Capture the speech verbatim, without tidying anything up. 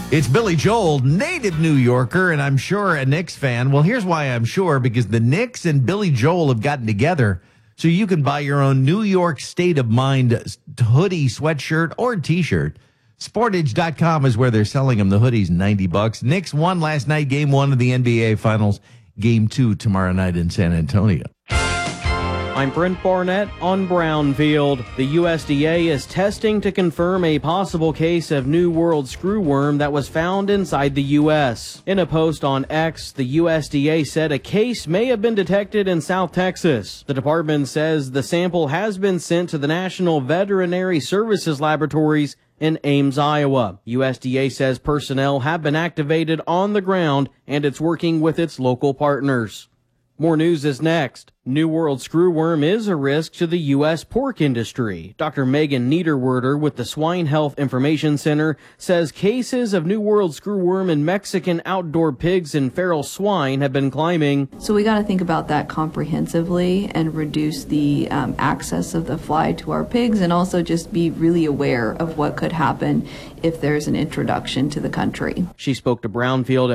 It's Billy Joel, native New Yorker, and I'm sure a Knicks fan. Well, here's why I'm sure, because the Knicks and Billy Joel have gotten together so you can buy your own New York State of Mind hoodie, sweatshirt, or T-shirt. Sportage dot com is where they're selling them. The hoodies, ninety bucks. Knicks won last night, game one of the N B A Finals. Game two tomorrow night in San Antonio. I'm Brent Barnett on Brownfield. The U S D A is testing to confirm a possible case of New World screwworm that was found inside the U S. In a post on X, the U S D A said a case may have been detected in South Texas. The department says the sample has been sent to the National Veterinary Services Laboratories in Ames, Iowa. U S D A says personnel have been activated on the ground and it's working with its local partners. More news is next. New World screwworm is a risk to the U S pork industry. Doctor Megan Niederwerder with the Swine Health Information Center says cases of New World screwworm in Mexican outdoor pigs and feral swine have been climbing. So we got to think about that comprehensively and reduce the um, access of the fly to our pigs, and also just be really aware of what could happen if there's an introduction to the country. She spoke to Brownfield